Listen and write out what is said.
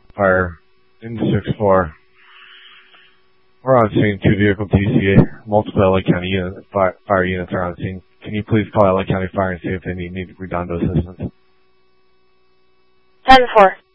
Fire. Into 6-4. We're on scene. 2-vehicle TCA. Multiple LA County fire units are on scene. Can you please call LA County Fire and see if they need redondo assistance? 10-4.